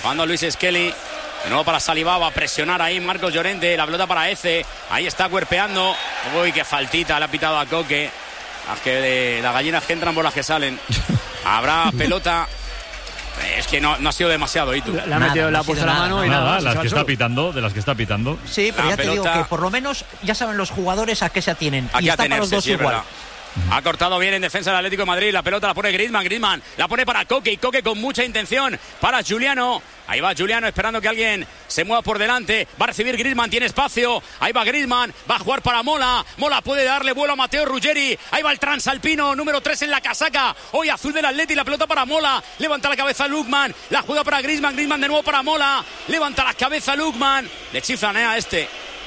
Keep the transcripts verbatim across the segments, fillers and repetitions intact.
Cuando Luis Skelly, de nuevo para Salivao, va a presionar ahí Marcos Llorente, la pelota para Eze, ahí está cuerpeando. Uy, qué faltita le ha pitado a Coque. Las que de, las gallinas que entran por las que salen. Habrá pelota. Es que no, no ha sido demasiado, ¿y tú? La ha metido, la ha puesto la mano y nada, nada más, las que está solo. pitando, de las que está pitando. Sí, pero La ya te pelota... digo que por lo menos ya saben los jugadores a qué se atienen. Aquí y a está para los tenerse, dos sí, igual. Ha cortado bien en defensa del Atlético de Madrid. La pelota la pone Griezmann. Griezmann la pone para Coque. Y Coque con mucha intención para Juliano. Ahí va Juliano esperando que alguien se mueva por delante. Va a recibir Griezmann. Tiene espacio. Ahí va Griezmann. Va a jugar para Mola. Mola puede darle vuelo a Matteo Ruggeri. Ahí va el transalpino número tres en la casaca. Hoy azul del Atleti. La pelota para Mola. Levanta la cabeza Lukman. La juega para Griezmann. Griezmann de nuevo para Mola. Levanta la cabeza Lukman. Le chiflan eh, a este.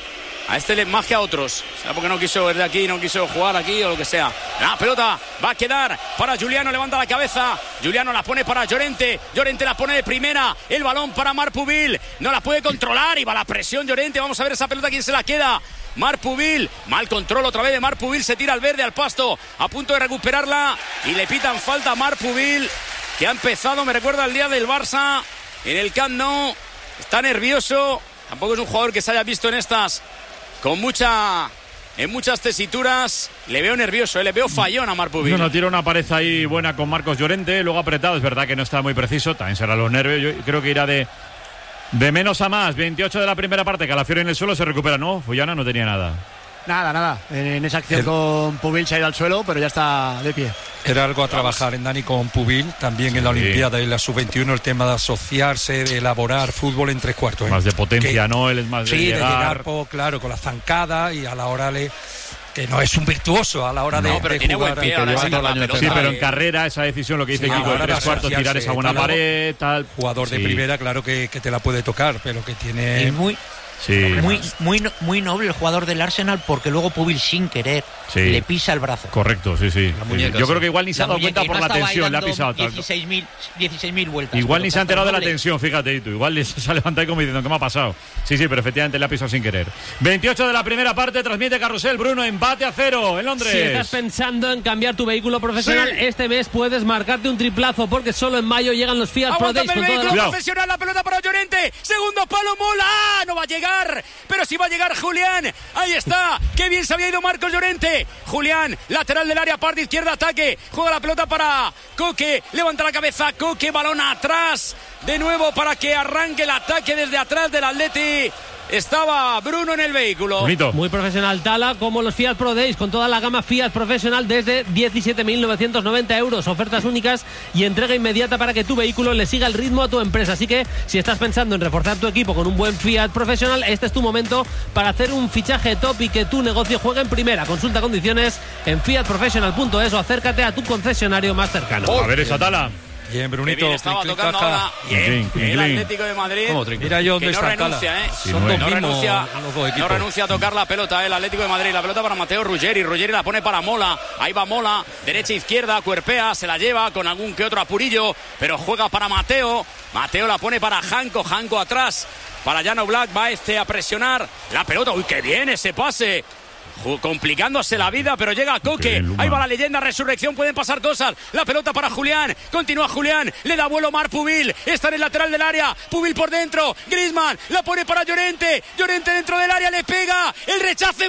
A este más que a otros. Será porque no quiso ver de aquí, no quiso jugar aquí o lo que sea. La pelota va a quedar para Juliano. Levanta la cabeza. Juliano la pone para Llorente. Llorente la pone de primera. El balón para Marc-Pubil. No la puede controlar. Y va la presión Llorente. Vamos a ver esa pelota quién se la queda. Marc-Pubil. Mal control otra vez de Marc-Pubil. Se tira al verde, al pasto. A punto de recuperarla. Y le pitan falta a Marc-Pubil, que ha empezado, me recuerda al día del Barça en el Camp Nou. Está nervioso. Tampoco es un jugador que se haya visto en estas con mucha, en muchas tesituras. Le veo nervioso, ¿eh? Le veo fallón a Marc-Pubil. No, no, tira una pared ahí buena con Marcos Llorente, luego apretado, es verdad que no está muy preciso, también será los nervios, yo creo que irá de, de menos a más. veintiocho de la primera parte, Calafiori en el suelo, se recupera, no, Fullana no tenía nada. Nada, nada. En esa acción el... con Pubil se ha ido al suelo, pero ya está de pie. Era algo a trabajar en Dani con Pubil, también sí. En la Olimpiada y la sub veintiuno, el tema de asociarse, de elaborar fútbol en tres cuartos. ¿eh? Más de potencia, que, ¿no? Él es más sí, de llegar. de llegar po, claro, con la zancada y a la hora le... que no es un virtuoso a la hora no, de, pero de tiene jugar. Buen pie, que ahora lleva sí, todo el año sí, pero en carrera esa decisión, lo que dice sí, Kiko, en tres cuartos, tirar esa buena pared, tal. Jugador de sí. primera, claro que, que te la puede tocar, pero que tiene... Y muy... Sí. Muy, muy, muy noble el jugador del Arsenal, porque luego Pubil sin querer sí. le pisa el brazo. Correcto, sí, sí. Muñeca, Yo sí. creo que igual ni se ha dado cuenta por no la tensión, le ha pisado dieciséis mil vueltas. Igual ni se ha enterado de la tensión, fíjate tú. Igual se ha levantado como diciendo, ¿qué me ha pasado? Sí, sí, pero efectivamente le ha pisado sin querer. veintiocho de la primera parte, transmite Carrusel, Bruno, empate a cero en Londres. Si estás pensando en cambiar tu vehículo profesional, sí. este mes puedes marcarte un triplazo, porque solo en mayo llegan los Fiat Pro Days. el Con vehículo toda la... profesional, la pelota para Llorente. Segundo palo, Mola. No va a llegar, pero sí va a llegar Julián. Ahí está. Qué bien se había ido Marcos Llorente. Julián, lateral del área, parte izquierda, ataque. Juega la pelota para Coque. Levanta la cabeza Coque, balón atrás. De nuevo para que arranque el ataque desde atrás del Atleti. Estaba Bruno en el vehículo. Bonito. Muy profesional Tala, como los Fiat Pro Days, con toda la gama Fiat profesional desde diecisiete mil novecientos noventa euros. Ofertas únicas y entrega inmediata para que tu vehículo le siga el ritmo a tu empresa. Así que si estás pensando en reforzar tu equipo con un buen Fiat profesional, este es tu momento para hacer un fichaje top y que tu negocio juegue en primera. Consulta condiciones en fiat professional punto es o acércate a tu concesionario más cercano. Oh, a ver esa Tala. Bien, Brunito. Bien, estaba clic, tocando clic, ahora. Bien, Bien, el Atlético de Madrid. Mira yo dónde que no está renuncia, Tala. ¿eh? Sí, Son no, dos no mismos renuncia, los dos equipos. no renuncia a tocar la pelota, ¿eh? El Atlético de Madrid. La pelota para Matteo Ruggeri. Ruggeri la pone para Mola. Ahí va Mola. Derecha, izquierda, cuerpea. Se la lleva con algún que otro apurillo. Pero juega para Mateo. Mateo la pone para Janko. Janko atrás. Para Jan Oblak. Va este a presionar la pelota. Uy, qué bien ese pase. Complicándose la vida, pero llega Coque. Ahí va la leyenda, resurrección, pueden pasar cosas. La pelota para Julián, continúa Julián, le da vuelo Marc-Pubil, está en el lateral del área, Pubil por dentro, Griezmann la pone para Llorente, Llorente dentro del área, le pega, el rechace,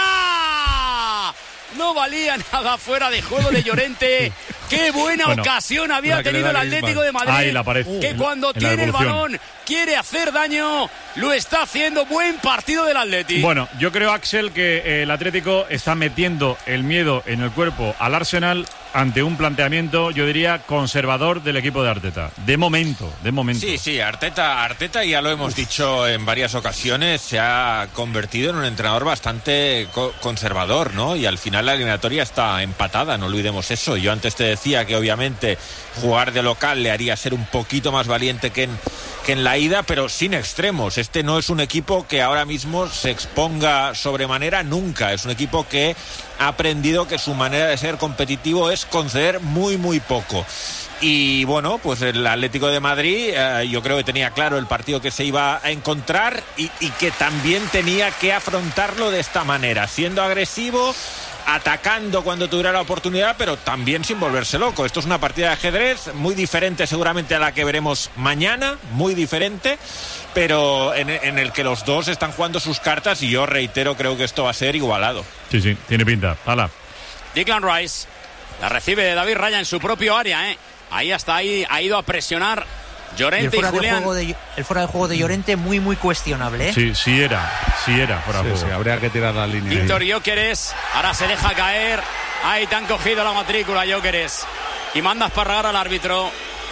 Mola. No valía nada fuera de juego de Llorente. Qué buena bueno, ocasión había tenido el Atlético de Madrid. Ahí la pared, que en, cuando en tiene el balón quiere hacer daño, lo está haciendo. Buen partido del Atleti. Bueno, yo creo, Axel, que el Atlético está metiendo el miedo en el cuerpo al Arsenal ante un planteamiento, yo diría, conservador del equipo de Arteta. De momento, de momento. Sí, sí, Arteta, Arteta ya lo hemos Uf. dicho en varias ocasiones, se ha convertido en un entrenador bastante co- conservador, ¿no? Y al final la eliminatoria está empatada, no olvidemos eso. Yo antes te decía que obviamente jugar de local le haría ser un poquito más valiente que en, que en la ida, pero sin extremos. Este no es un equipo que ahora mismo se exponga sobremanera nunca. Es un equipo que ha aprendido que su manera de ser competitivo es conceder muy, muy poco. Y bueno, pues el Atlético de Madrid eh, yo creo que tenía claro el partido que se iba a encontrar y, y que también tenía que afrontarlo de esta manera, siendo agresivo, atacando cuando tuviera la oportunidad, pero también sin volverse loco. Esto es una partida de ajedrez muy diferente seguramente a la que veremos mañana, muy diferente, pero en, en el que los dos están jugando sus cartas y yo reitero, creo que esto va a ser igualado. Sí, sí, tiene pinta. Hala. Declan Rice la recibe David Raya en su propio área, ¿eh? Ahí hasta ahí ha ido a presionar Llorente y, y, y Julián. De juego de, el fuera de juego de Llorente muy, muy cuestionable, ¿eh? Sí, sí era, sí era fuera de sí, juego. Sí, habría que tirar la línea. Víctor Gyökeres, ahora se deja caer. Ahí te han cogido la matrícula, Gyökeres. Y mandas para regar al árbitro.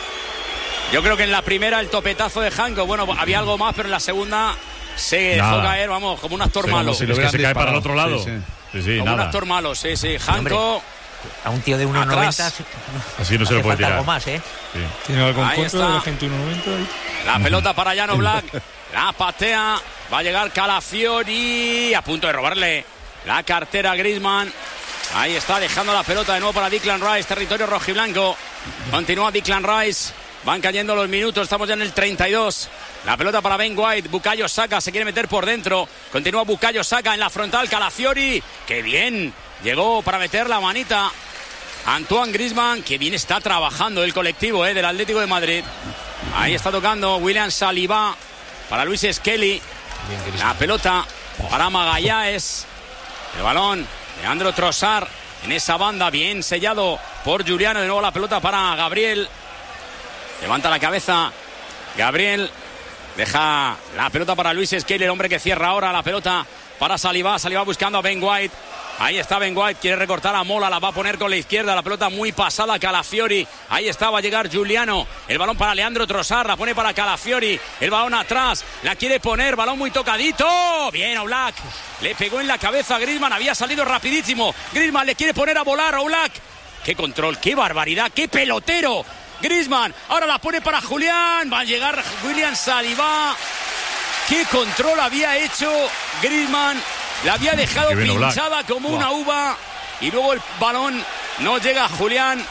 Yo creo que en la primera el topetazo de Janko, bueno, había algo más, pero en la segunda se nada. dejó caer, vamos, como un actor sí, malo. Si es que se cae para el otro lado. Sí, sí. Sí, sí, como nada. un actor malo, sí, sí. Janko. A un tío de uno noventa así no se lo puede tirar. Algo más, ¿eh? Sí. ¿Tiene algo en Ahí contra está. de la gente uno noventa? La pelota para Jan Oblak. La patea. Va a llegar Calafiori. A punto de robarle la cartera a Griezmann. Ahí está dejando la pelota de nuevo para Declan Rice. Territorio rojiblanco. Continúa Declan Rice. Van cayendo los minutos. Estamos ya en el treinta y dos. La pelota para Ben White. Bukayo Saka se quiere meter por dentro. Continúa Bukayo Saka en la frontal. Calafiori. ¡Qué bien! Llegó para meter la manita Antoine Griezmann. ¡Qué bien está trabajando el colectivo eh, del Atlético de Madrid! Ahí está tocando William Saliba para Luis Skelly. La pelota para Magallanes. El balón Leandro Trossard en esa banda. Bien sellado por Juliano. De nuevo la pelota para Gabriel. Levanta la cabeza Gabriel. Deja la pelota para Luis Skelly, el hombre que cierra ahora. La pelota para Saliba. Saliba buscando a Ben White. Ahí está Ben White, quiere recortar a Mola, la va a poner con la izquierda, la pelota muy pasada, Calafiori. Ahí está, va a llegar Juliano. El balón para Leandro Trossard, la pone para Calafiori. El balón atrás, la quiere poner, balón muy tocadito. Bien, Oblak. Le pegó en la cabeza a Griezmann, había salido rapidísimo. Griezmann le quiere poner a volar a Oblak. Qué control, qué barbaridad, qué pelotero. Griezmann, ahora la pone para Julián. Va a llegar William Saliba. Qué control había hecho Griezmann. La había dejado pinchada como wow. una uva. Y luego el balón no llega a Julián.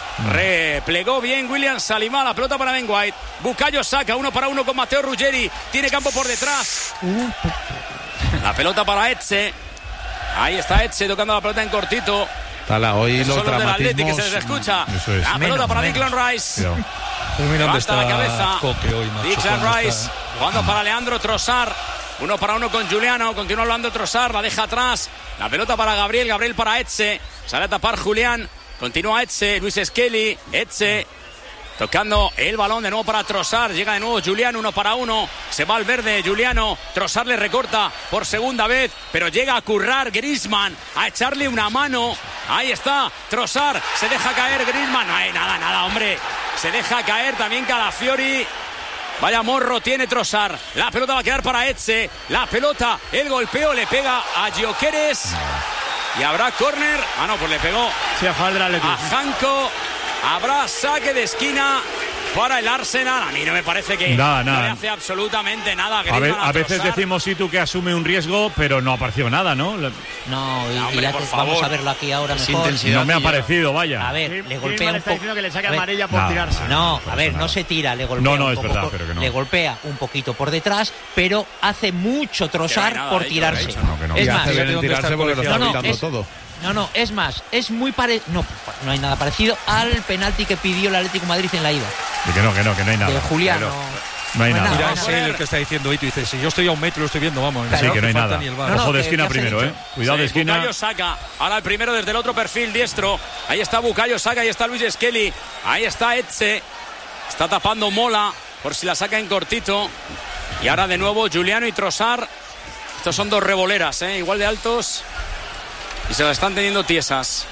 Replegó bien William Saliba. La pelota para Ben White. Bukayo Saka, uno para uno con Matteo Ruggeri. Tiene campo por detrás. La pelota para Etxe. Ahí está Etxe tocando la pelota en cortito. Tala, hoy los son los del Atleti dramatismos... que se les escucha. Eso es. La pelota Menos, para menos. Declan Rice. Levanta la cabeza. Coque hoy, macho, Declan Rice está... jugando para Leandro Trossard. Uno para uno con Juliano. Continúa Leandro Trossard. La deja atrás. La pelota para Gabriel. Gabriel para Etxe. Sale a tapar Julián. Continúa Etxe. Luis Skelly. Etxe. Tocando el balón de nuevo para Trossard. Llega de nuevo Juliano, uno para uno. Se va al verde Juliano. Trossard le recorta por segunda vez. Pero llega a currar Griezmann. A echarle una mano. Ahí está Trossard. Se deja caer Griezmann. No hay nada, nada, hombre. Se deja caer también Calafiori. Vaya morro tiene Trossard. La pelota va a quedar para Etxe. La pelota, el golpeo le pega a Gyökeres. Y habrá córner. Ah, no, pues le pegó sí, a jugar del Atlético. a Janko. Habrá saque de esquina para el Arsenal. A mí no me parece que nada, no nada. le hace absolutamente nada. A, ve, a, a veces Trossard. decimos sí tú que asume un riesgo, pero no ha aparecido nada, ¿no? No, y, No, hombre, y ya por que favor. vamos a verlo aquí ahora Es mejor. intensidad. No me ha Sí, ya. parecido, vaya. A ver, le Griezmann golpea un está poco. diciendo que le saque A ver, amarilla por no, tirarse. No, por a ver, eso no nada. se tira, le golpea No, no, un es poco verdad, por- pero que no. le golpea un poquito por detrás, pero hace mucho Trossard nada por de ello, tirarse. de hecho, no, que no. Es Y más, hace bien en ¿dónde está tirarse el porque lo está No, no, quitando es- todo. No, no, es más, es muy parecido. No, no hay nada parecido al penalti que pidió el Atlético de Madrid en la ida. Y que no, que no, que no hay nada. De Juliano. No hay nada. Mira, Vamos es a él ver. el que está diciendo Hito. Dice, si yo estoy a un metro, lo estoy viendo, vamos. Sí, no que no hay hace falta nada. ni el VAR. No, no, Ojo de que- esquina que has primero, dicho. ¿eh? Cuidado Sí, de esquina. Bukayo Saka. Ahora el primero desde el otro perfil diestro. Ahí está Bukayo Saka, ahí está Luis Skelly. Ahí está Etxe. Está tapando Mola por si la saca en cortito. Y ahora de nuevo Juliano y Trossard. Estos son dos revoleras, ¿eh? Igual de altos. Y se las están teniendo tiesas.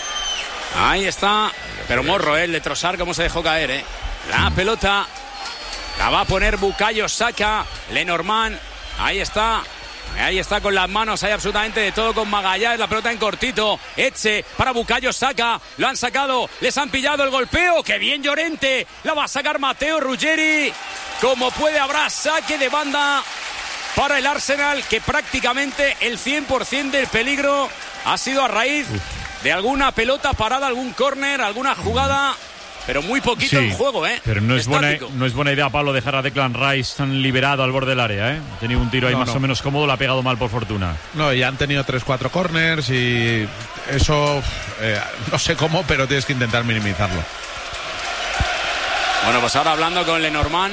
Ahí está. Pero morro, ¿eh? El de Trossard, cómo se dejó caer, ¿eh? La pelota la va a poner Bukayo Saka. Lenormand. Ahí está. Ahí está con las manos, hay absolutamente de todo con Magallanes, la pelota en cortito. Etxe para Bukayo Saka. Lo han sacado, les han pillado el golpeo. ¡Qué bien Llorente! La va a sacar Matteo Ruggeri. Como puede, habrá saque de banda para el Arsenal, que prácticamente el cien por ciento del peligro ha sido a raíz Uf. de alguna pelota parada, algún córner, alguna jugada, pero muy poquito sí, en juego, ¿eh? Pero no es, buena, no es buena idea, Pablo, dejar a Declan Rice tan liberado al borde del área, ¿eh? Ha tenido un tiro ahí no, más no. o menos cómodo, lo ha pegado mal por fortuna. No, y han tenido tres cuatro corners y eso, eh, no sé cómo, pero tienes que intentar minimizarlo. Bueno, pues ahora hablando con Lenormand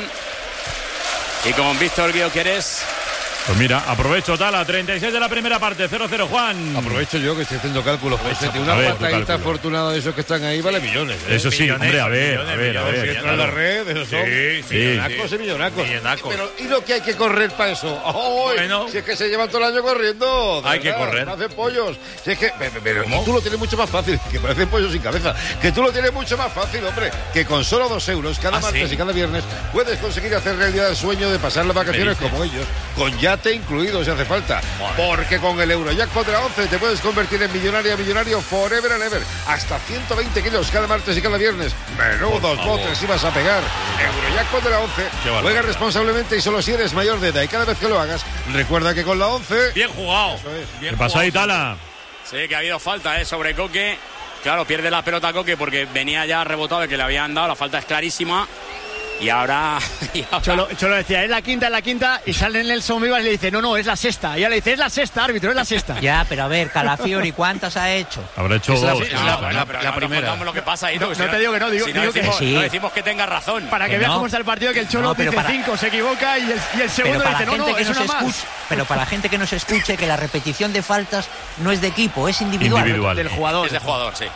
y con Víctor Gyökeres. Pues mira, aprovecho, Tala, treinta y seis de la primera parte, cero cero, Juan. Aprovecho yo que estoy haciendo cálculos. Pues una patadita afortunada de esos que están ahí vale millones. ¿eh? Eso sí, millones, hombre, a ver, millones, a ver, millones, a ver. Si entra en la red, esos son sí, sí, millonacos sí. y millonacos. millonacos. Pero, ¿y lo que hay que correr para eso? ¡Oh, bueno, si es que se llevan todo el año corriendo. Hay que correr. No hacen pollos. Si es que, pero tú lo tienes mucho más fácil, que parecen pollos sin cabeza. Que tú lo tienes mucho más fácil, hombre. Que con solo dos euros cada ¿Ah, martes sí? y cada viernes puedes conseguir hacer realidad el sueño de pasar las vacaciones como ellos, con yate incluido, si hace falta. Porque con el Eurojackpot de la once te puedes convertir en millonaria, millonario forever and ever. Hasta ciento veinte kilos cada martes y cada viernes. Menudos botes ibas a pegar. Eurojackpot de la once. Juega responsablemente y solo si eres mayor de edad. Y cada vez que lo hagas, recuerda que con la once... Bien jugado. Es. Bien ¿Qué pasó ahí, Tala? Sí, que ha habido falta, ¿eh? Sobre Coque. Claro, pierde la pelota Coque porque venía ya rebotado de que le habían dado. La falta es clarísima. Y ahora, y ahora... Cholo, Cholo decía, es la quinta, es la quinta, y sale Nelson Vivas y le dice, no, no, es la sexta. Y ella le dice, es la sexta, árbitro, es la sexta. Ya, pero a ver, Calafiori, ¿cuántas ha hecho? Habrá hecho es dos. La, es la, no, la, la, la primera. No, lo que pasa ahí, no, no, si no te digo que no, digo, si no digo decimos, que sí. No decimos que tenga razón. Para que, que veas no. cómo está el partido, que el Cholo no, dice para... cinco, se equivoca, y el, y el segundo dice, no, no, es una más. Escuche, pero para la gente que nos escuche, que la repetición de faltas no es de equipo, es individual. individual. Del jugador. Es de jugador, sí.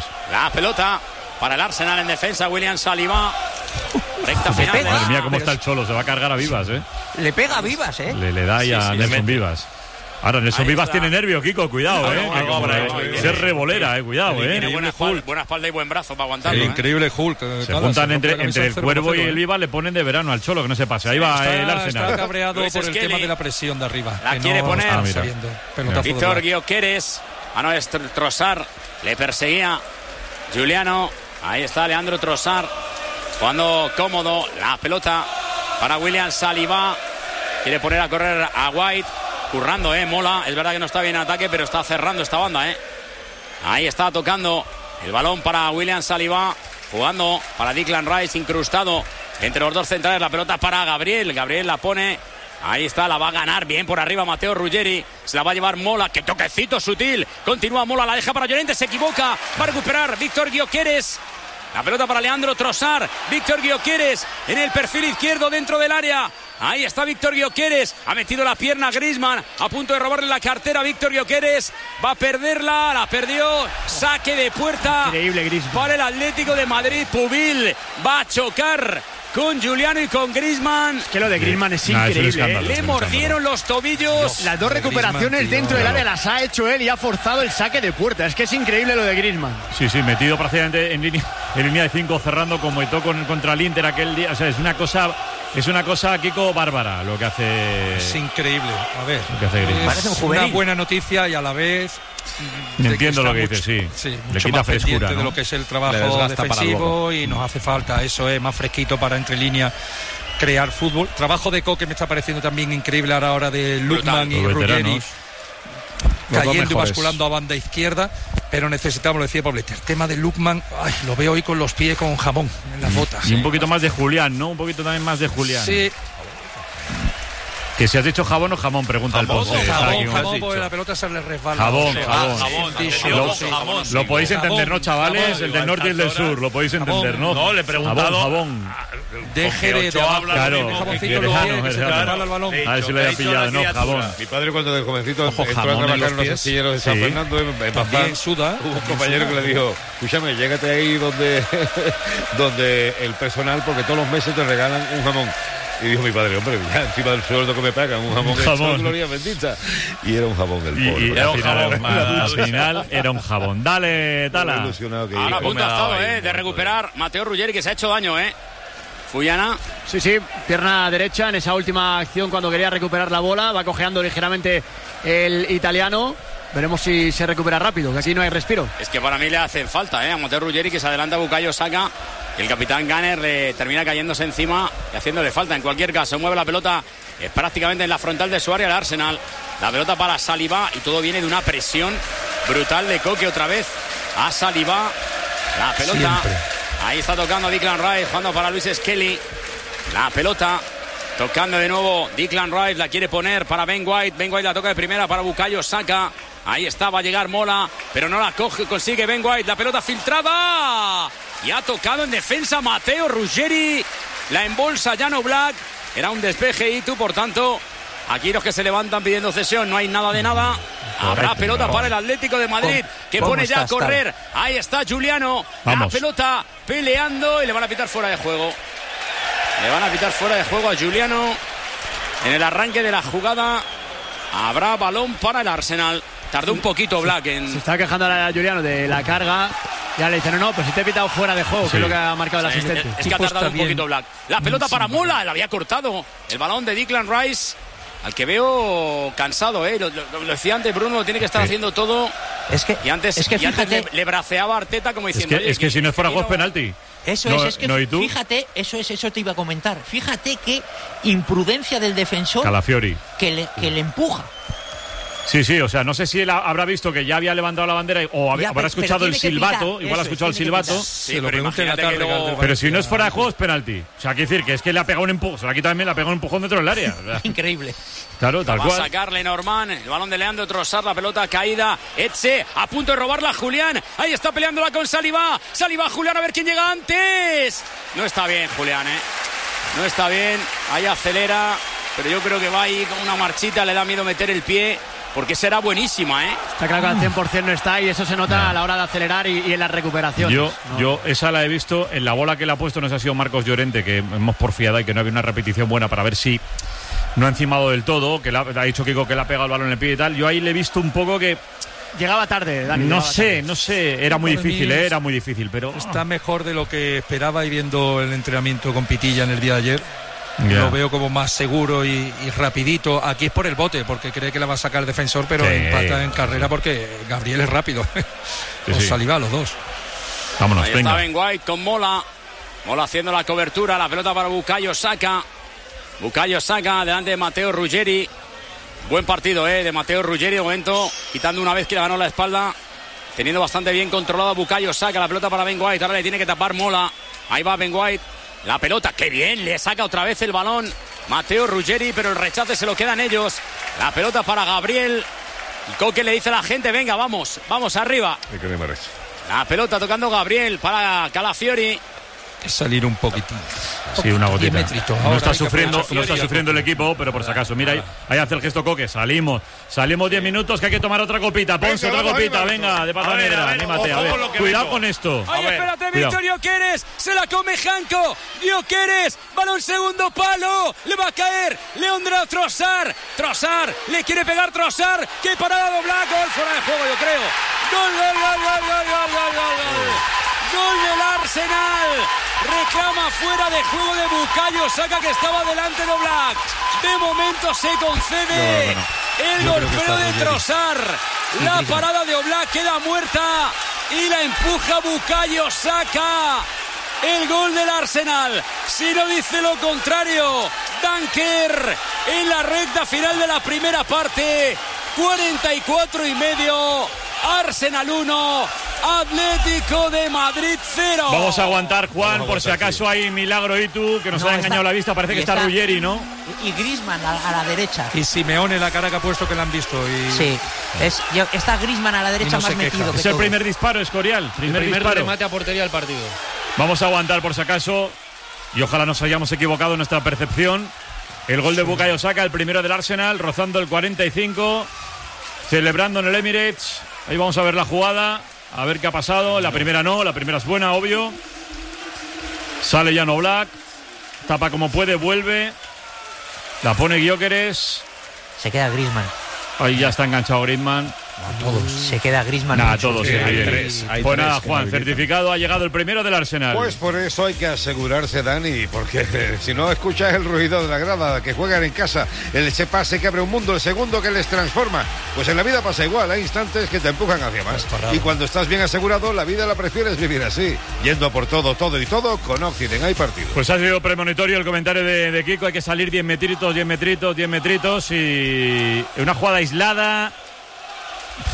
La pelota para el Arsenal en defensa, William Saliba. Recta final. Pega, Madre mía, cómo está el Cholo, se va a cargar a Vivas, ¿eh? Le pega a Vivas, ¿eh? Le, le da ya sí, sí, a Nelson Vivas. Ahora, Nelson Ahí Vivas está. Tiene nervio, Kiko, cuidado, ¿eh? Algo habrá hecho. Ser revolera, ¿eh? Cuidado, ¿eh? Tiene buena espalda, buena espalda y buen brazo para aguantarlo. El ¿eh? increíble Hulk. Se claro, juntan se entre, entre el Cuervo y el Vivas, le ponen de verano al Cholo, que no se pase. Ahí va está, el Arsenal. Está cabreado Luis por el Skelly. tema de la presión de arriba. La quiere no poner. Ah, Víctor Gyökeres. Ah, no, es Trossard. Le perseguía Juliano. Ahí está Leandro Trossard. Jugando cómodo. La pelota para William Saliba. Quiere poner a correr a White. Currando, eh, mola. Es verdad que no está bien en ataque, pero está cerrando esta banda, eh. Ahí está tocando el balón para William Saliba. Jugando para Declan Rice, incrustado entre los dos centrales. La pelota para Gabriel. Gabriel la pone. Ahí está, la va a ganar bien por arriba Matteo Ruggeri. Se la va a llevar Mola. ¡Qué toquecito sutil! Continúa Mola, la deja para Llorente. Se equivoca. Va a recuperar Víctor Gyökeres. La pelota para Leandro Trossard. Víctor Gyökeres en el perfil izquierdo dentro del área. Ahí está Víctor Gyökeres. Ha metido la pierna Griezmann. A punto de robarle la cartera a Víctor Gyökeres. Va a perderla. La perdió. Saque de puerta. Increíble Griezmann. Para el Atlético de Madrid. Pubil va a chocar con Juliano y con Griezmann. Es que lo de Griezmann es increíble. Nah, es Le mordieron los tobillos. Las dos recuperaciones Griezmann, dentro del área las ha hecho él y ha forzado el saque de puerta. Es que es increíble lo de Griezmann. Sí, sí, metido prácticamente en línea, en línea de cinco, cerrando como Eto'o con, contra el Inter aquel día. O sea, es una cosa, es una cosa, Kiko, bárbara lo que hace. Es increíble. A ver, lo que hace Griezmann. Es una buena noticia y a la vez. Entiendo que lo que mucho, dice, sí. sí Le quita frescura, ¿no? De lo que es el trabajo defensivo y nos hace falta eso, es más fresquito para entre líneas crear fútbol. Trabajo de Coque me está pareciendo también increíble a la hora de Lookman y Ruggeri cayendo y basculando a banda izquierda, pero necesitamos, lo decía Pablete, el tema de Lookman, ay, lo veo hoy con los pies con jamón en las botas. Y un poquito más de Julián, ¿no? Un poquito también más de Julián. Sí. Que si has dicho jabón o jamón, pregunta jamón, el post. Jabón, jabón, jabón, porque la pelota se le resbala. Jabón, sí, jabón. jabón, lo, jabón, lo podéis entender, ¿no, chavales? Jabón, el del norte y el del sur, lo podéis entender, ¿no? No, le he preguntado. Jabón, jabón. De Jerez, de abajo. Claro, jaboncito lo tiene, que se le resbala el balón. A ver si lo había pillado, ¿no? Jabón. Mi padre cuando de jovencito entró a trabajar en los astilleros de San Fernando, en Bazán, suda. Hubo un compañero que le dijo, escúchame, llégate ahí donde, donde el personal, porque todos los meses te regalan un jamón. Y dijo mi padre, hombre, ya encima del sueldo que me pagan, un jamón, un jamón. Gloria bendita. Y era un jabón el pobre. Y, y al, final, al final era un jabón. Dale, Tala. Ahora a punto ha estado, eh, de recuperar Matteo Ruggeri, que se ha hecho daño, eh. Fuyana. Sí, sí, pierna derecha en esa última acción cuando quería recuperar la bola. Va cojeando ligeramente el italiano. Veremos si se recupera rápido, que aquí no hay respiro. Es que para mí le hacen falta, ¿eh? A Matteo Ruggeri, que se adelanta a Bukayo Saka. El capitán Gunner le termina cayéndose encima y haciéndole falta. En cualquier caso, mueve la pelota eh, prácticamente en la frontal de su área el Arsenal. La pelota para Saliba y todo viene de una presión brutal de Koke otra vez a Saliba. La pelota. Siempre. Ahí está tocando Declan Rice, jugando para Luis Skelly. La pelota. Tocando de nuevo Declan Rice, la quiere poner para Ben White. Ben White la toca de primera para Bukayo Saka. Ahí está, va a llegar Mola, pero no la coge, consigue Ben White. La pelota filtrada. Y ha tocado en defensa Matteo Ruggeri. La embolsa Jan Oblak. Era un despeje y tú, por tanto, aquí los que se levantan pidiendo cesión, no hay nada de nada. Habrá pelota no. para el Atlético de Madrid, que pone ya a correr. Está? Ahí está Juliano. Vamos. La pelota peleando y le van a pitar fuera de juego. Le van a pitar fuera de juego a Juliano. En el arranque de la jugada habrá balón para el Arsenal. Tardó un poquito Black en... Se está quejando a Juliano de la carga. Ya le dicen, no, no, pues si te he pitado fuera de juego, sí. que es lo que ha marcado el asistente. Es, es que ha tardado un bien. poquito Black. La pelota sí, para Mola, la había cortado. El balón de Declan Rice, al que veo cansado, ¿eh? Lo, lo, lo decía antes Bruno, tiene que estar sí. haciendo todo. Es que, y antes, es que y fíjate, antes le, le braceaba a Arteta como diciendo... Es que, es que si no es fuera juego es penalti. Eso no, es, es que no, ¿y tú? fíjate, eso es, eso te iba a comentar. Fíjate qué imprudencia del defensor Calafiori. que le, que le empuja. Sí, sí, o sea, no sé si él habrá visto que ya había levantado la bandera o habrá, ya, pero, habrá escuchado el silbato, igual eso, ha escuchado el silbato. Sí, sí, pero, pero, tarde, luego... pero si no es fuera de juego es penalti. O sea, quiere decir que es que le ha pegado un empujón, se la quita también, le ha pegado un empujón dentro del área. Increíble. Claro, tal va cual. Va a sacarle Norman, el balón de Leandro Trossard, la pelota caída. Etze a punto de robarla Julián. Ahí está peleándola con Saliba. Saliba, Julián, a ver quién llega antes. No está bien, Julián, ¿eh? No está bien. Ahí acelera, pero yo creo que va ahí con una marchita, le da miedo meter el pie. Porque será buenísima, ¿eh? Está claro que al cien por ciento no está y eso se nota no. a la hora de acelerar y, y en la recuperación. Yo, no. yo esa la he visto en la bola que le ha puesto, no sé si ha sido Marcos Llorente, que hemos porfiado y que no había una repetición buena para ver si no ha encimado del todo, que le ha, ha dicho Kiko que le ha pegado el balón en el pie y tal. Yo ahí le he visto un poco que... Llegaba tarde, Dani. No sé, tarde. no sé, era muy difícil, ¿eh? Era muy difícil, pero... Está mejor de lo que esperaba y viendo el entrenamiento con Pitilla en el día de ayer. Yeah. Lo veo como más seguro y, y rapidito. Aquí es por el bote, porque cree que la va a sacar el defensor, pero sí, empata en carrera porque Gabriel es rápido. Sí, sí. Saliba, los dos. Vámonos, ahí venga. está Ben White con Mola. Mola haciendo la cobertura, la pelota para Bukayo Saka. Bukayo Saka delante de Matteo Ruggeri. Buen partido, eh, de Matteo Ruggeri de momento, quitando una vez que le ganó la espalda, teniendo bastante bien controlado a Bukayo Saka. La pelota para Ben White, ahora le tiene que tapar Mola. Ahí va Ben White. La pelota, qué bien, le saca otra vez el balón Matteo Ruggeri, pero el rechace se lo quedan ellos. La pelota para Gabriel. Y Koke le dice a la gente, venga, vamos, vamos arriba. La pelota tocando Gabriel para Calafiori. Es salir un poquitín. Sí, una gotita. No está sufriendo, no está sufriendo el equipo, pero por si acaso. Mira, ahí, ahí hace el gesto Koke. Salimos, salimos diez minutos que hay que tomar otra copita. Ponce otra copita, venga, de pata negra. Anímate, a ver. Cuidado con esto. Ay, espérate, Víctor Gyökeres. Se la come Janko. Gyökeres, balón segundo palo. Le va a caer Leandro Trossard. Trossard, le quiere pegar Trossard. Qué parada dobla. Gol fuera de juego, yo creo. Gol, gol, gol, gol, gol, gol, gol, gol. Gol del Arsenal. Reclama fuera de juego de Bukayo Saka, que estaba delante de Oblak. De momento se concede no, bueno, el golpeo de Trossard. La parada de Oblak queda muerta y la empuja Bukayo Saka. El gol del Arsenal. Si no dice lo contrario, Dunker en la recta final de la primera parte. cuarenta y cuatro y medio. Arsenal uno, Atlético de Madrid cero. Vamos a aguantar, Juan, por si acaso hay milagro y tú, que nos no, ha engañado está, la vista. Parece que está, está Ruggeri, ¿no? Y Griezmann a, a la derecha. Y Simeone, la cara que ha puesto, que la han visto. Y... Sí, es, yo, está Griezmann a la derecha no más metido. Es que el todo. primer disparo, Escorial. Primer, el primer disparo. remate a portería del partido. Vamos a aguantar por si acaso. Y ojalá nos hayamos equivocado en nuestra percepción. El gol de Bukayo Saka, el primero del Arsenal, rozando el cuarenta y cinco. Celebrando en el Emirates. Ahí vamos a ver la jugada, a ver qué ha pasado. La primera no, la primera es buena, obvio. Sale Jan Oblak, tapa como puede, vuelve. La pone Gyökeres. Se queda Griezmann. Ahí ya está enganchado Griezmann. A todos. Se queda Griezmann. Nada, todos. Sí, hay tres, hay pues nada, Juan, certificado, ha llegado el primero del Arsenal. Pues por eso hay que asegurarse, Dani, porque eh, si no escuchas el ruido de la grada, que juegan en casa, el ese pase que abre un mundo, el segundo que les transforma. Pues en la vida pasa igual, hay instantes que te empujan hacia más. Y cuando estás bien asegurado, la vida la prefieres vivir así, yendo por todo, todo y todo, con Occident hay partido. Pues ha sido premonitorio el comentario de, de Kiko, hay que salir diez metritos, diez metritos, diez metritos y una jugada aislada.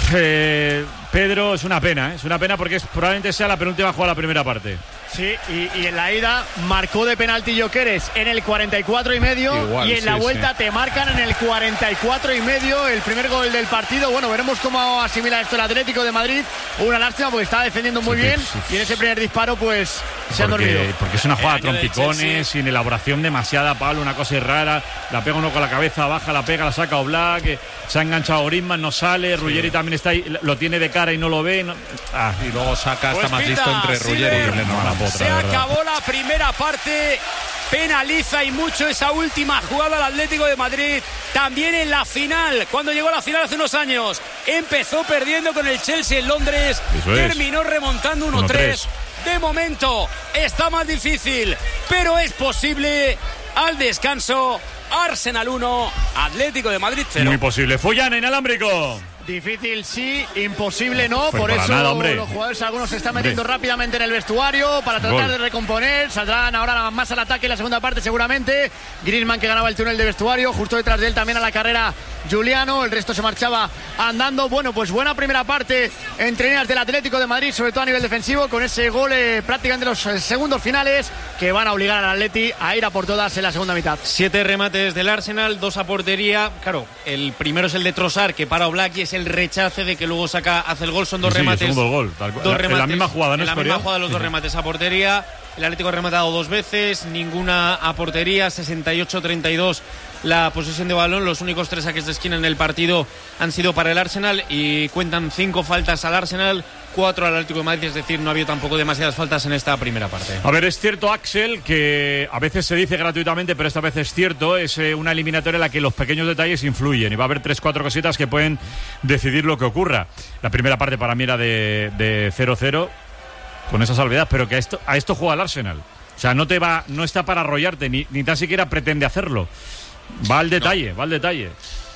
Eh, Pedro, es una pena, ¿eh? es una pena porque es, probablemente sea la penúltima jugada de la primera parte. Sí, y, y en la ida marcó de penalti Gyökeres en el cuarenta y cuatro y medio. Igual, y en sí, la vuelta sí. te marcan en el cuarenta y cuatro y medio el primer gol del partido. Bueno, veremos cómo asimila esto el Atlético de Madrid. Una lástima porque estaba defendiendo muy sí, bien sí. y en ese primer disparo pues se han dormido. Porque es una jugada de trompicones, sin elaboración demasiada, Pablo, una cosa rara. La pega uno con la cabeza, baja, la pega, la saca Oblak. Se ha enganchado Griezmann, no sale. Sí. Ruggeri también está ahí, lo tiene de cara y no lo ve. No... Ah, y luego saca, pues está más listo entre Ruggeri y Leno. Se acabó la primera parte, penaliza y mucho esa última jugada al Atlético de Madrid. También en la final, cuando llegó a la final hace unos años, empezó perdiendo con el Chelsea en Londres, Eso terminó es. remontando uno tres. De momento está más difícil, pero es posible. Al descanso, Arsenal uno, Atlético de Madrid cero. Muy posible. Follán, inalámbrico. Difícil sí, imposible no, pues por eso nada, los jugadores algunos se están metiendo hombre. rápidamente en el vestuario para tratar Gol. de recomponer, saldrán ahora más al ataque en la segunda parte seguramente. Griezmann que ganaba el túnel de vestuario, justo detrás de él también a la carrera Juliano, el resto se marchaba andando. Bueno, pues buena primera parte entre líneas del Atlético de Madrid, sobre todo a nivel defensivo, con ese gol eh, prácticamente los eh, segundos finales que van a obligar al Atleti a ir a por todas en la segunda mitad. Siete remates del Arsenal, dos a portería. Claro, el primero es el de Trossard, que para Oblak y es el rechace de que luego saca, hace el gol, son dos sí, remates. Segundo gol, tal, dos la, remates, en la misma jugada, ¿no? En la misma jugada los dos remates a portería. El Atlético ha rematado dos veces, ninguna a portería, sesenta y ocho treinta y dos la posesión de balón. Los únicos tres saques de esquina en el partido han sido para el Arsenal y cuentan cinco faltas al Arsenal, cuatro al Atlético de Madrid, es decir, no ha habido tampoco demasiadas faltas en esta primera parte. A ver, es cierto, Axel, que a veces se dice gratuitamente, pero esta vez es cierto, es eh, una eliminatoria en la que los pequeños detalles influyen y va a haber tres, cuatro cositas que pueden decidir lo que ocurra. La primera parte para mí era de cero cero, con esa salvedad, pero que a esto, a esto juega el Arsenal. O sea, no te va, no está para arrollarte, ni, ni tan siquiera pretende hacerlo. Va al detalle, no. va al detalle.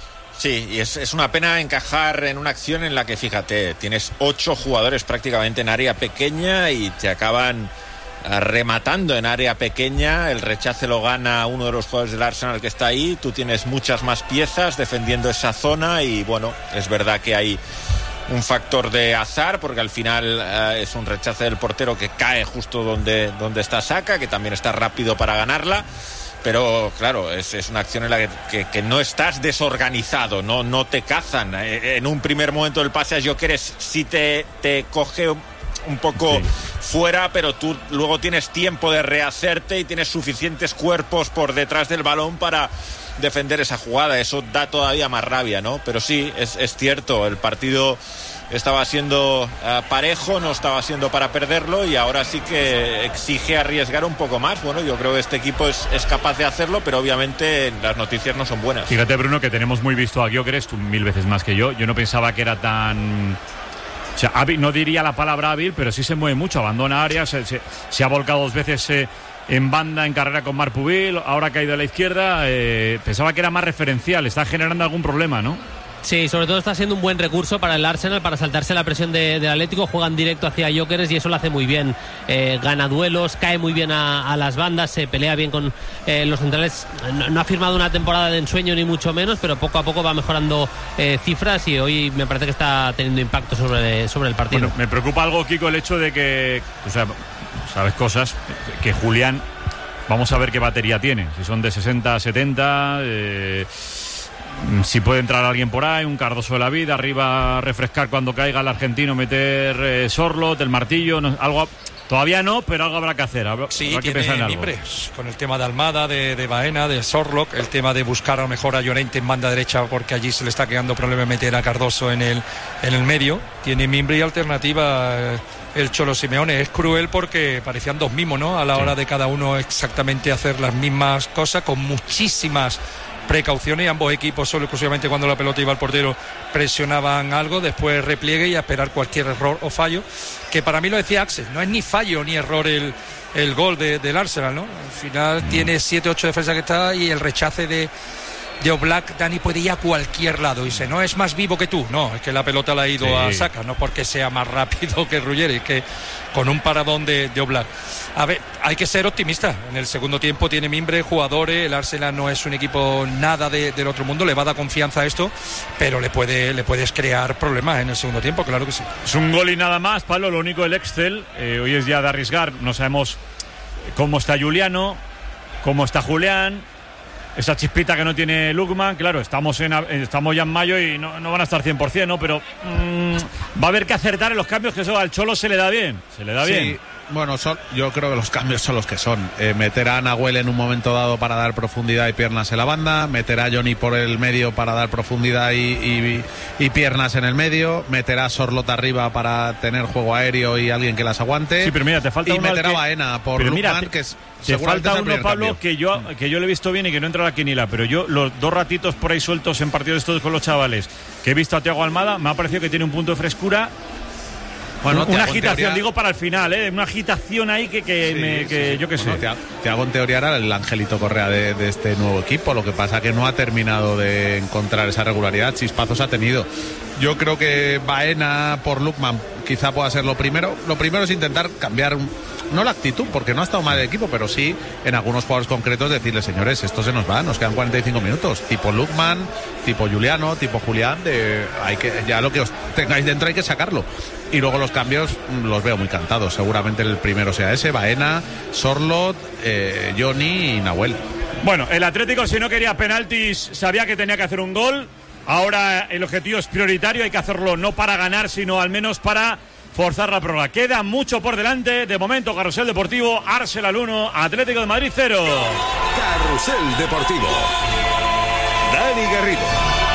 Sí, y es, es una pena encajar en una acción en la que, fíjate, tienes ocho jugadores prácticamente en área pequeña y te acaban rematando en área pequeña. El rechace lo gana uno de los jugadores del Arsenal que está ahí. Tú tienes muchas más piezas defendiendo esa zona y, bueno, es verdad que hay un factor de azar porque al final eh, es un rechace del portero que cae justo donde, donde está Saka, que también está rápido para ganarla. Pero claro, es, es una acción en la que, que, que no estás desorganizado, no, no te cazan. En un primer momento el pase a Gyökeres sí te, te coge un poco sí. fuera, pero tú luego tienes tiempo de rehacerte y tienes suficientes cuerpos por detrás del balón para defender esa jugada. Eso da todavía más rabia, ¿no? Pero sí, es, es cierto, el partido estaba siendo uh, parejo, no estaba siendo para perderlo y ahora sí que exige arriesgar un poco más. Bueno, yo creo que este equipo es, es capaz de hacerlo, pero obviamente las noticias no son buenas. Fíjate, Bruno, que tenemos muy visto a Gyökeres, tú mil veces más que yo. Yo no pensaba que era tan... O sea, hábil, no diría la palabra hábil, pero sí se mueve mucho, abandona áreas, se, se, se ha volcado dos veces eh, en banda, en carrera con Marc Pubil, ahora ha caído a la izquierda. Eh, pensaba que era más referencial, está generando algún problema, ¿no? Sí, sobre todo está siendo un buen recurso para el Arsenal, para saltarse la presión de, del Atlético. Juegan directo hacia Gyökeres y eso lo hace muy bien. Eh, gana duelos, cae muy bien a, a las bandas, se pelea bien con eh, los centrales. No, no ha firmado una temporada de ensueño ni mucho menos, pero poco a poco va mejorando eh, cifras y hoy me parece que está teniendo impacto sobre, sobre el partido. Bueno, me preocupa algo, Kiko, el hecho de que, o sea, sabes cosas, que Julián, vamos a ver qué batería tiene. Si son de sesenta a setenta... Eh, si puede entrar alguien por ahí, un Cardoso de la vida, arriba refrescar cuando caiga el argentino, meter eh, Sorlot, el martillo, no, algo todavía no, pero algo habrá que hacer. Habrá, sí, habrá que tiene pensar en algo. Mimbres, con el tema de Almada, de, de Baena, de Sorlock, el tema de buscar a lo mejor a Llorente en banda derecha porque allí se le está quedando problema meter a Cardoso en el, en el medio. Tiene Mimbre y alternativa eh, el Cholo Simeone. Es cruel porque parecían dos mismos, ¿no? A la hora sí. de cada uno exactamente hacer las mismas cosas con muchísimas precauciones y ambos equipos solo exclusivamente cuando la pelota iba al portero presionaban algo, después repliegue y a esperar cualquier error o fallo, que para mí lo decía Axel, no es ni fallo ni error el, el gol de, del Arsenal, ¿no? Al final mm. tiene siete ocho defensas que está y el rechace de de Oblak, Dani puede ir a cualquier lado. Dice, no es más vivo que tú. No, es que la pelota la ha ido sí. a Saka, no porque sea más rápido que Ruggeri, que con un paradón de, de Oblak. A ver, hay que ser optimista. En el segundo tiempo tiene mimbre, jugadores. El Arsenal no es un equipo nada de, del otro mundo. Le va a dar confianza a esto, pero le puede le puedes crear problemas en el segundo tiempo, claro que sí. Es un gol y nada más, Pablo. Lo único, el Excel. Eh, hoy es día de arriesgar. No sabemos cómo está Juliano, cómo está Julián. Esa chispita que no tiene Lookman, claro, estamos en estamos ya en mayo y no, no van a estar cien por ciento, ¿no? Pero mmm, va a haber que acertar en los cambios, que eso al Cholo se le da bien. Se le da sí. bien. Bueno, son, yo creo que los cambios son los que son. Eh, meter a Nahuel en un momento dado para dar profundidad y piernas en la banda, meter a Johnny por el medio para dar profundidad y, y, y piernas en el medio, meter a Sorlot arriba para tener juego aéreo y alguien que las aguante. Sí, pero mira, te falta y uno meter que... a Baena por Lookman, que es te falta uno, Pablo, que yo, que yo le he visto bien y que no entra a la quiniela, pero yo los dos ratitos por ahí sueltos en partidos estos con los chavales que he visto a Thiago Almada, me ha parecido que tiene un punto de frescura. Bueno, una agitación, teoría, digo para el final, ¿eh? Una agitación ahí que, que, sí, me, que sí, yo qué bueno, sé. Thiago en teoría era el Angelito Correa de, de este nuevo equipo, lo que pasa que no ha terminado de encontrar esa regularidad, chispazos ha tenido. Yo creo que Baena por Lookman quizá pueda ser lo primero. Lo primero es intentar cambiar, no la actitud, porque no ha estado mal el equipo, pero sí en algunos jugadores concretos decirle, señores, esto se nos va, nos quedan cuarenta y cinco minutos, tipo Lookman, tipo Juliano, tipo Julián, de, hay que, ya lo que os tengáis dentro hay que sacarlo. Y luego los cambios los veo muy cantados. Seguramente el primero sea ese, Baena, Sorlot, eh, Johnny y Nahuel. Bueno, el Atlético, si no quería penaltis, sabía que tenía que hacer un gol. Ahora el objetivo es prioritario, hay que hacerlo no para ganar, sino al menos para forzar la prórroga. Queda mucho por delante. De momento, Carrusel Deportivo, Arsenal uno, Atlético de Madrid cero. Carrusel Deportivo. Dani Garrido.